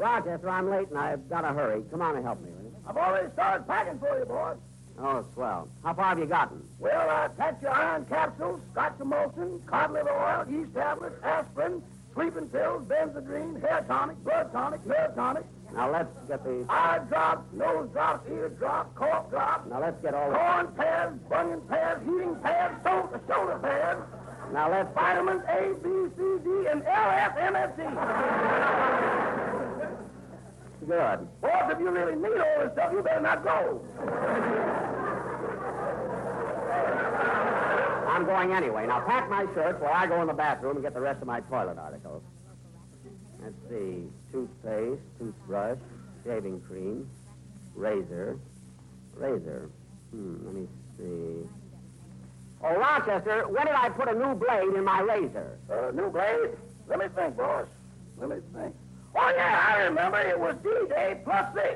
Rochester, I'm late and I've got to hurry. Come on and help me, will you? I've already started packing for you, boss. Oh, swell. How far have you gotten? Well, I packed your iron capsules, Scotch emulsion, cod liver oil, yeast tablets, aspirin, sleeping pills, Benzedrine, hair tonic, blood tonic, nerve tonic. Now, let's get the... Eye drops, nose drops, ear drops, cough drops. Now, let's get all the... Corn pads, bunion pads, heating pads, shoulder pads. Now, let's... Vitamins A, B, C, D, and L, F, M, F, C. Good. Boss, if you really need all this stuff, you better not go. I'm going anyway. Now, pack my shirts while I go in the bathroom and get the rest of my toilet articles. Let's see. Toothpaste, toothbrush, shaving cream, razor. Let me see. Oh, Rochester, when did I put a new blade in my razor? New blade? Let me think, boss. Let me think. Oh, yeah, I remember. It was D-Day plus 6.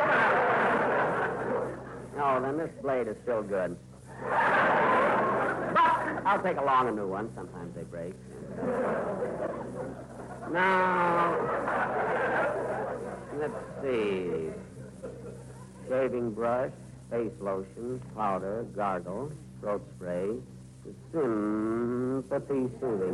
Oh, then this blade is still good. But I'll take along a new one. Sometimes they break. Now, let's see. Shaving brush, face lotion, powder, gargle, throat spray, sympathy soothing.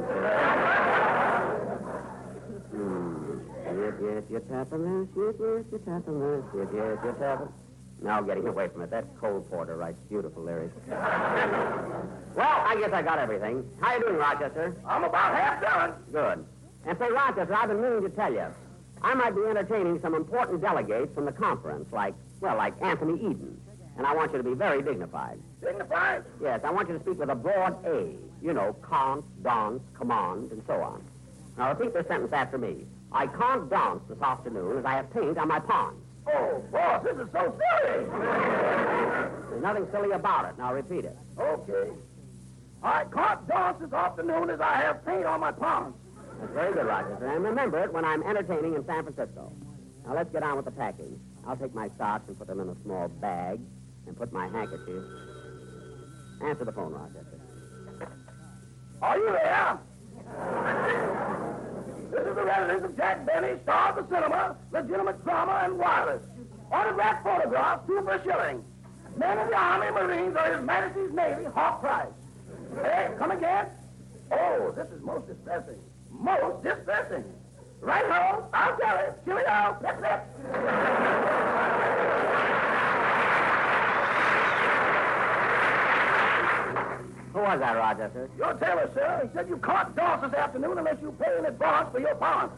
You're tapping this, you're tapping this, you're tapping. Now getting away from it. That Cole Porter writes beautiful lyrics. Well, I guess I got everything. How you doing, Rochester? I'm about half done. Good. And say, Rochester, I've been meaning to tell you. I might be entertaining some important delegates from the conference, like Anthony Eden. And I want you to be very dignified. Dignified? Yes, I want you to speak with a broad A. You know, can't, dance, command, and so on. Now, repeat this sentence after me. I can't dance this afternoon as I have paint on my pawns. Oh, boss, this is so silly. There's nothing silly about it. Now, repeat it. Okay. I can't dance this afternoon as I have paint on my palms. That's very good, Rochester. And remember it when I'm entertaining in San Francisco. Now, let's get on with the packing. I'll take my socks and put them in a small bag and put my handkerchief. Answer the phone, Rochester. Are you there? This is the residence of Jack Benny, star of the cinema, legitimate drama, and wireless. Autographed photographs, 2 for a shilling. Men of the Army, Marines, or His Majesty's Navy, half price. Hey, come again? Oh, this is most distressing. Most distressing. Right home, I'll tell it. Cheerio. Lip, lip. Who was that, Rochester? Your tailor, sir. He said you can't dance this afternoon unless you pay in advance for your pants.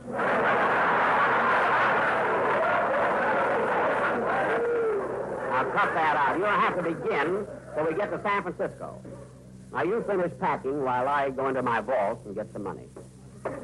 Now, cut that out. You don't have to begin till we get to San Francisco. Now, you finish packing while I go into my vault and get some money.